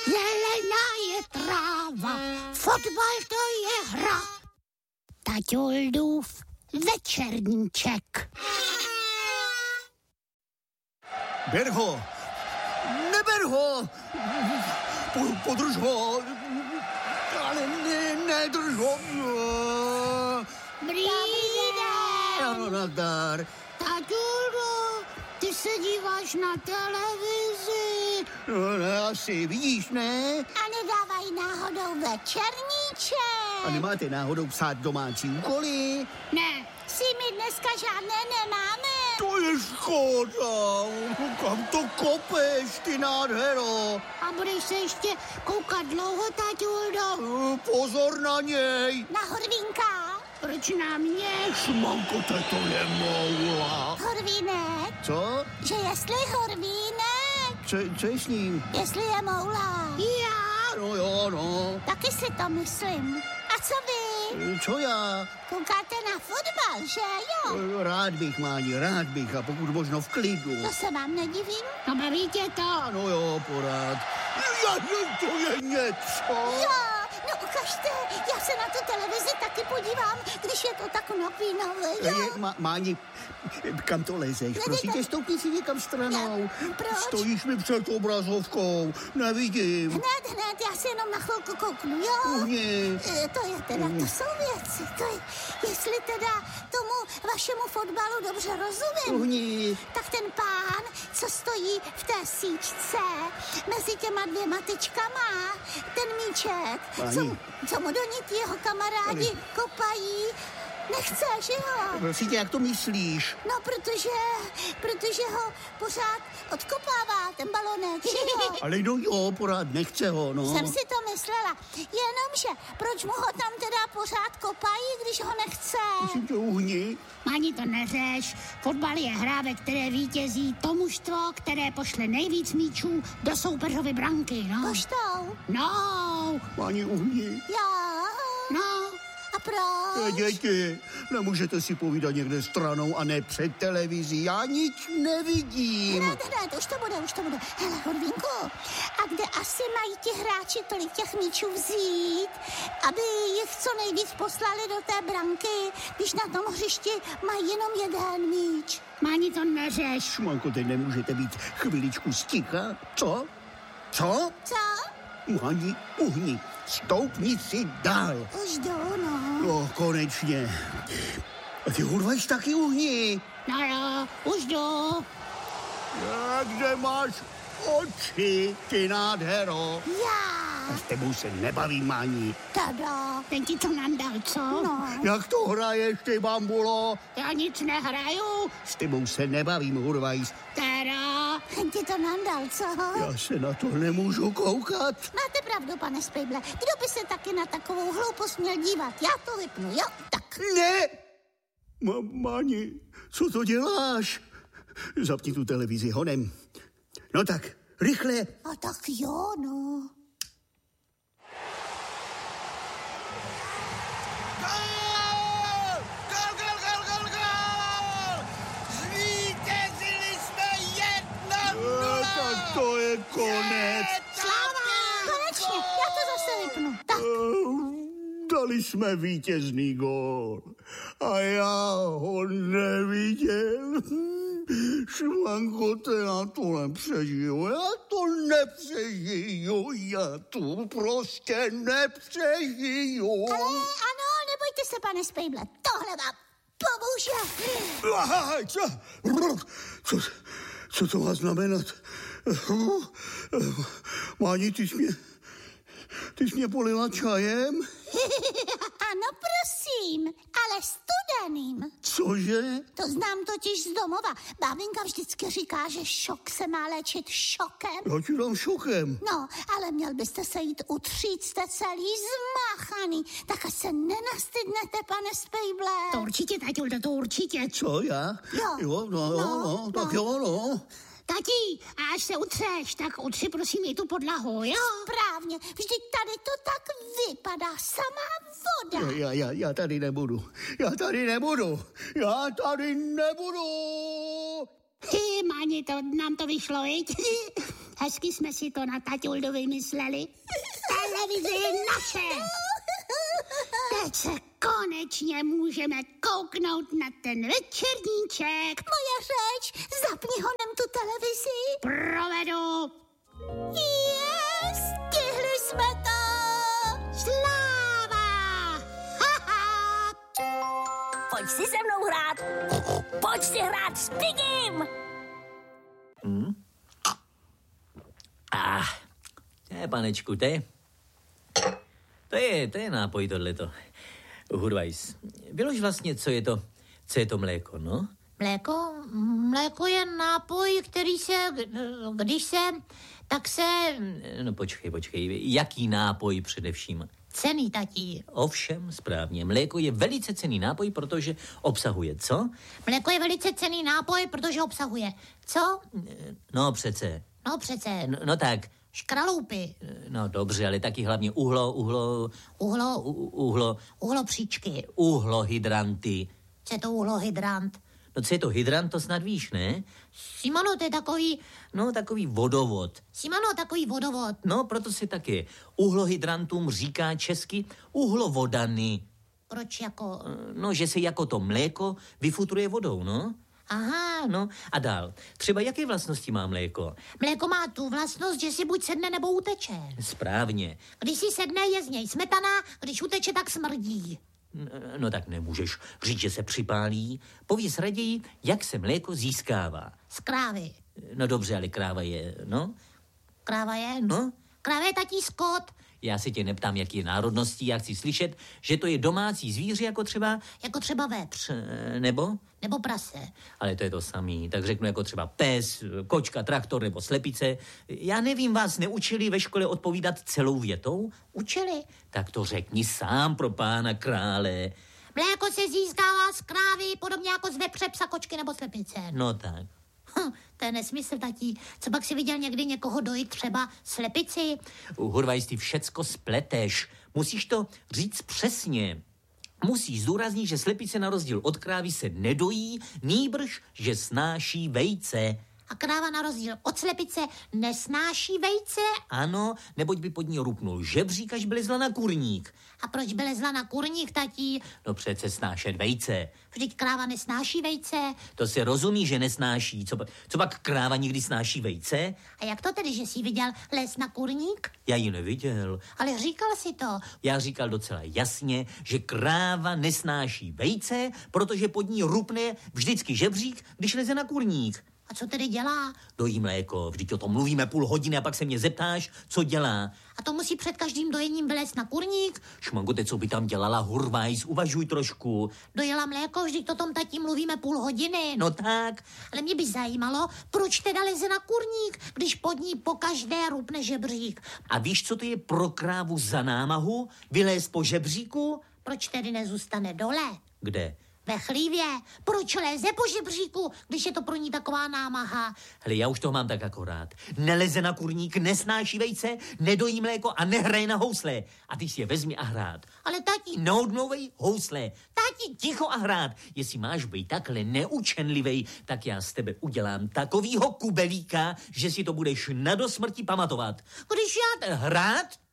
Zelená je tráva, fotbal to je hra. Taťoldův večerníček. Ber ho! Neber ho! Podrž ho! Ale nedrž ho! Dobrý den! Ano, nazdar. Taťuldo, ty se díváš na televizi. No, asi vidíš, ne? A nedávají náhodou večerníček. A nemáte náhodou psát domácí úkoly? Ne, si my dneska žádné nemáme. To je škoda. Kam to kopeš, ty nádhero? A budeš se ještě koukat dlouho, Taťuldo? Pozor na něj. Na Horvínka? Proč na mě? Šmanko, to je moula. Horvínek? Co? Že jestli Horvínek? Co je s ním? Jestli je moula. Já? No jo, no. Taky si to myslím. A co vy? Co já? Koukáte na fotbal, že jo? Rád bych, Máni, rád bych. A pokud možno v klidu. To se vám nedivím? No baví tě to? Ano jo, porád. To je něco. Jo, no ukažte. Já se na tu televizi taky podívám, když je to tak napínavé. Máni, kam to lezeš? Prosím tě, stoupni si někam stranou. Proč? Stojíš mi před obrazovkou. Nevidím. Hned, já si jenom na chvilku kouknu, jo? Uhni. To je teda, to jsou věci. To je, jestli teda tomu vašemu fotbalu dobře rozumím. Uhni. Tak ten pán, co stojí v té síčce mezi těma dvěma tyčkama, ten míček, co mu do ní ti jeho kamarádi kopají, nechce, že jo? Prosím tě, jak to myslíš? No, protože ho pořád odkopává ten balonek, že jo? Ale no jo, pořád nechce ho, no. Jsem si to myslela. Jenomže, proč mu ho tam teda pořád kopají, když ho nechce? Prosím tě, uhni. Mani, to neřeš. Fotbal je hra, ve které vítězí to mužstvo, které pošle nejvíc míčů do soupeřovy branky, no. Poštou? No. Máni, uhni. Jo. No. A proč? Děti, nemůžete si povídat někde stranou a ne před televizí. Já nic nevidím. Ne, už to bude. Hele, Horvínku, a kde asi mají ti hráči tolik těch míčů vzít, aby jich co nejvíc poslali do té branky, když na tom hřišti mají jenom jeden míč? Máni, to neřeš. Šmanko, teď nemůžete být chviličku sticha? Co? Co? Máni, uhni. Stoupni si dál. Už jdu, no. No, konečně. A ty urveš taky uhni. No jo, už jdu. Kde máš oči, ty nádhero? Já. A s tebou se nebavím, Máni. Tada, ten ti to nandal, co? No. Jak to hraješ, ty bambulo? Já nic nehraju. S tebou se nebavím, Hurvajs. Tada, ten ti to nandal, co? Já se na to nemůžu koukat. Máte pravdu, pane Spejble. Kdo by se taky na takovou hloupost měl dívat? Já to vypnu, jo? Tak. Ne! Máni, co to děláš? Zapni tu televizi honem. No tak, rychle. A tak jo, no. Zvítězili jsme 1-0! Tak to je konec. Sláva! Konečně, já to zase vypnu. Tak. Dali jsme vítězný gól. A já ho neviděl. Švanko, já to nepřežiju. Já to prostě nepřežiju. Ale ano, nebojte se, pane Spejble. Tohle vám pomůže. Co to má znamenat? Máni, ty jsi mě polila čajem? Ano, prosím, ale studeným. Cože? To znám totiž z domova. Bábinka vždycky říká, že šok se má léčit šokem. Já ti dám šokem. No, ale měl byste se jít utřít, jste celý zmáchaný. Tak ať se nenastydnete, pane Spejble. To určitě, Taťuldo, to určitě. Co, já? Jo. Tak jo, no. Tati, a až se utřeš, tak utři prosím i tu podlahu, jo? Správně, vždyť tady to tak vypadá, samá voda. Já tady nebudu. Máni, nám to vyšlo, viď? hezky jsme si to na Taťuldu vymysleli. Televize je naše. Teď se konečně můžeme kouknout na ten večerníček. Moje řeč, zapni honem tu televizi. Provedu. Stihli jsme to. Sláva. Pojď si se mnou hrát. Pojď si hrát s Pigim. Panečku, to je nápoj tohleto. Hurvajs, vylož vlastně, co je to mléko, no? Mléko je nápoj, který se, když se, tak se... No počkej, jaký nápoj především? Cenný, tatí. Ovšem, správně, mléko je velice cenný nápoj, protože obsahuje co? Mléko je velice cenný nápoj, protože obsahuje co? No přece. No tak. Škraloupy. No dobře, ale taky hlavně Uhlopříčky. Uhlohydranty. Co je to uhlohydrant? No co je to hydrant, to snad víš, ne? Simano, to je takový... No, takový vodovod. Simano, takový vodovod. No, proto si taky uhlohydrantům říká česky uhlovodany. Proč jako... No, že se jako to mléko vyfutruje vodou, no. Aha. No, a dál. Třeba jaké vlastnosti má mléko? Mléko má tu vlastnost, že si buď sedne, nebo uteče. Správně. Když si sedne, je z něj smetana, když uteče, tak smrdí. No tak nemůžeš říct, že se připálí. Pověz raději, jak se mléko získává. Z krávy. No dobře, ale kráva je, no? Kráva je? No? Kráva je tatí skot. Já se tě neptám, jaký je národností, já chci slyšet, že to je domácí zvíře jako třeba... Jako třeba vepř. Nebo? Nebo prase. Ale to je to samý. Tak řeknu jako třeba pes, kočka, traktor nebo slepice. Já nevím, vás neučili ve škole odpovídat celou větou? Učili. Tak to řekni sám pro pána krále. Mléko se získává z krávy, podobně jako z vepře, psa, kočky nebo slepice. No tak. To je nesmysl, tatí. Co pak si viděl někdy někoho dojít třeba slepici? Hurvajs, ty všecko spleteš. Musíš to říct přesně. Musíš zdůraznit, že slepice na rozdíl od krávy se nedojí, nýbrž, že snáší vejce. A kráva na rozdíl od slepice nesnáší vejce? Ano, neboť by pod ní rupnul žebřík, až by lezla na kurník. A proč by lezla na kurník, tatí? No přece snášet vejce. Vždyť kráva nesnáší vejce. To se rozumí, že nesnáší. Co pak kráva nikdy snáší vejce? A jak to tedy, že jsi viděl les na kurník? Já ji neviděl. Ale říkal si to. Já říkal docela jasně, že kráva nesnáší vejce, protože pod ní rupne vždycky žebřík, když leze na kurník. A co tedy dělá? Dojí mléko, vždyť o tom mluvíme půl hodiny a pak se mě zeptáš, co dělá. A to musí před každým dojením vylézt na kurník? Šmangote, co by tam dělala, Hurvajs, uvažuj trošku. Dojela mléko, vždyť o tom tatí mluvíme půl hodiny. No tak. Ale mě by zajímalo, proč teda leze na kurník, když pod ní pokaždé rupne žebřík. A víš, co to je pro krávu za námahu? Vylézt po žebříku? Proč tedy nezůstane dole? Kde? Ve chlívě. Proč leze po žebříku, když je to pro ní taková námaha? Hele, já už toho mám tak akorát. Neleze na kurník, nesnáší vejce, nedojí mléko a nehraje na housle. A ty si je vezmi a hrát. Ale tatí... Neodmlouvej housle. Tati, ticho a hrát. Jestli máš být takhle neučenlivej, tak já z tebe udělám takovýho kubelíka, že si to budeš na dosmrti pamatovat. Když já... Hrát?